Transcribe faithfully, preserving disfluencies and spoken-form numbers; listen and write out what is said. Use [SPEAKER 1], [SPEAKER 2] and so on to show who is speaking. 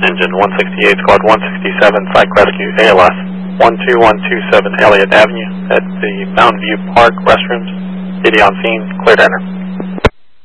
[SPEAKER 1] Engine one sixty-eight, Squad one sixty-seven, Site Rescue, A L S, one two one two seven Elliott Avenue at the Mountain View Park restrooms. City on scene, clear to enter.